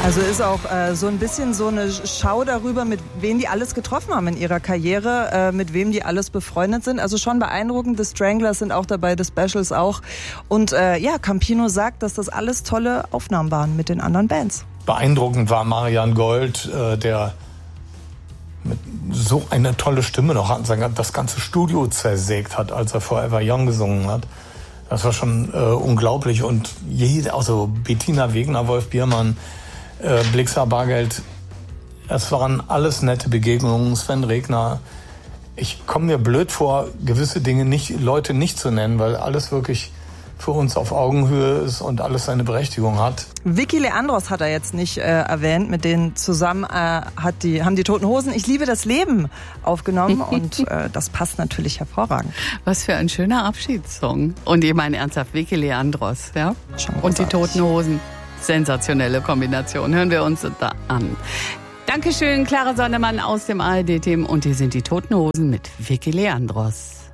Also ist auch so ein bisschen so eine Schau darüber, mit wem die alles getroffen haben in ihrer Karriere, mit wem die alles befreundet sind. Also schon beeindruckend. The Stranglers sind auch dabei, The Specials auch. Und Campino sagt, dass das alles tolle Aufnahmen waren mit den anderen Bands. Beeindruckend war Marian Gold, der mit so eine tolle Stimme noch hat, das ganze Studio zersägt hat, als er Forever Young gesungen hat. Das war schon unglaublich. Und also Bettina Wegner, Wolf Biermann, Blixa Bargeld, es waren alles nette Begegnungen. Sven Regner. Ich komme mir blöd vor, gewisse Dinge Leute nicht zu nennen, weil alles wirklich für uns auf Augenhöhe ist und alles seine Berechtigung hat. Vicky Leandros hat er jetzt nicht erwähnt, mit denen zusammen haben die Toten Hosen Ich liebe das Leben aufgenommen und das passt natürlich hervorragend. Was für ein schöner Abschiedssong. Und ich meine ernsthaft, Vicky Leandros, ja? Und die Toten Hosen. Sensationelle Kombination. Hören wir uns da an. Dankeschön, Clara Sonnemann aus dem ARD-Team. Und hier sind die Toten Hosen mit Vicky Leandros.